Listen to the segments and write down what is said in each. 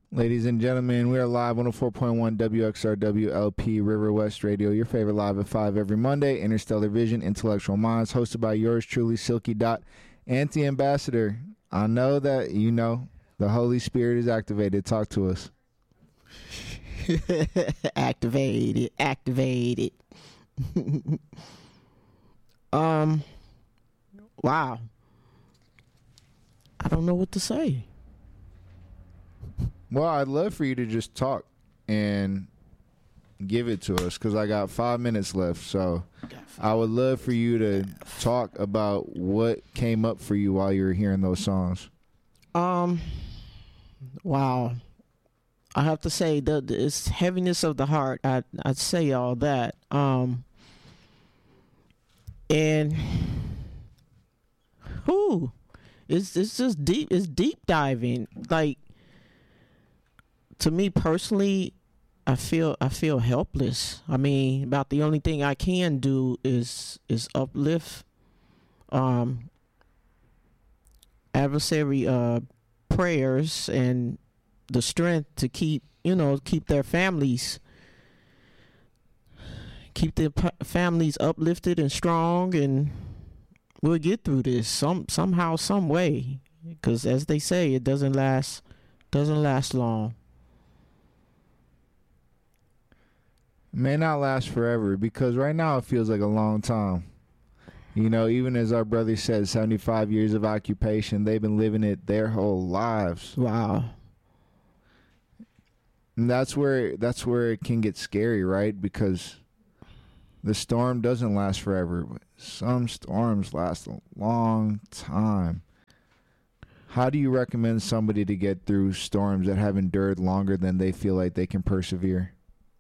Ladies and gentlemen, we are live 104.1 WXRW LP River West Radio, your favorite live at 5 every Monday. Interstellar Vision, Intellectual Minds, hosted by yours truly, Silky Dot, Anti-Ambassador. I know that you know the Holy Spirit is activated. Talk to us. Activated. Wow. I don't know what to say. Well, I'd love for you to just talk and give it to us because I got 5 minutes left. So I would love for you to talk about what came up for you while you were hearing those songs. Wow. I have to say that it's heaviness of the heart. I'd say all that. And it's just deep. It's deep diving. Like, to me personally, I feel helpless. I mean, about the only thing I can do is uplift adversary prayers and the strength to keep their families uplifted and strong, and we'll get through this somehow, some way, because as they say, it doesn't last long. May not last forever, because right now it feels like a long time. You know, even as our brother said, 75 years of occupation, they've been living it their whole lives. Wow. And that's where it can get scary, right? Because the storm doesn't last forever, but some storms last a long time. How do you recommend somebody to get through storms that have endured longer than they feel like they can persevere?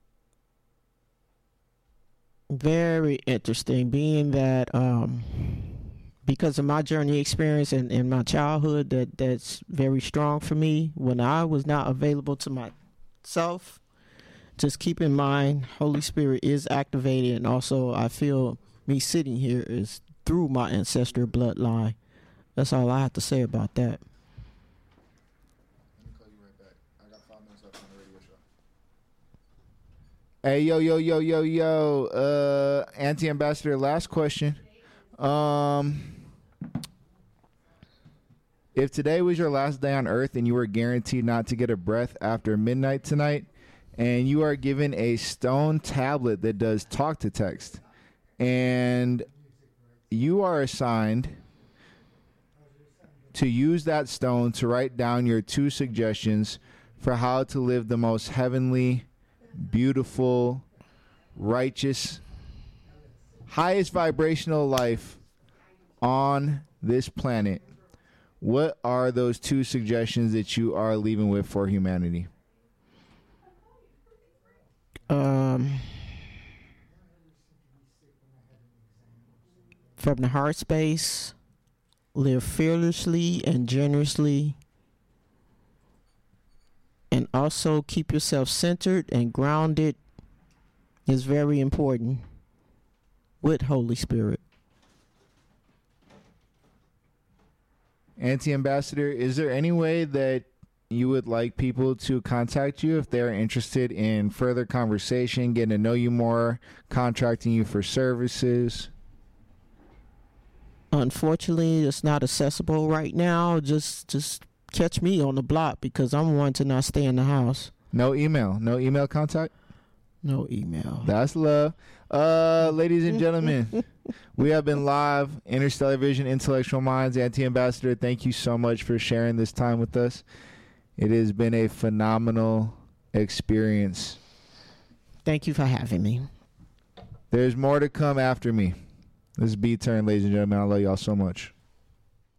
Very interesting, being that because of my journey experience and my childhood, that's very strong for me. When I was not available to myself, just keep in mind, Holy Spirit is activated, and also I feel me sitting here is through my ancestral bloodline. That's all I have to say about that. Let me call you right back. I got 5 minutes left on the radio show. Hey, yo, Anti-Ambassador, last question. If today was your last day on Earth and you were guaranteed not to get a breath after midnight tonight, and you are given a stone tablet that does talk to text, and you are assigned to use that stone to write down your 2 suggestions for how to live the most heavenly, beautiful, righteous, highest vibrational life on this planet, what are those 2 suggestions that you are leaving with for humanity? From the heart space, live fearlessly and generously, and also keep yourself centered and grounded is very important with Holy Spirit. Anti-Ambassador, is there any way that you would like people to contact you if they're interested in further conversation, getting to know you more, contracting you for services? Unfortunately, it's not accessible right now. Just catch me on the block, because I'm one to not stay in the house. No email contact? No email. That's love. Ladies and gentlemen, we have been live. Interstellar Vision, Intellectual Minds, Anti-Ambassador, thank you so much for sharing this time with us. It has been a phenomenal experience. Thank you for having me. There's more to come after me. This is B-Turn, ladies and gentlemen. I love y'all so much.